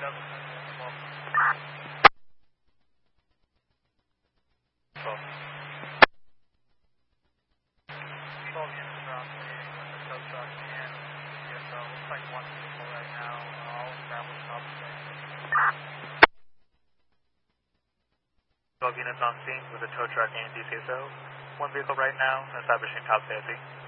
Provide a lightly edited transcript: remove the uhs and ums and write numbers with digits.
12 units on scene with a tow truck and DCSO. One vehicle right now, establishing top safety.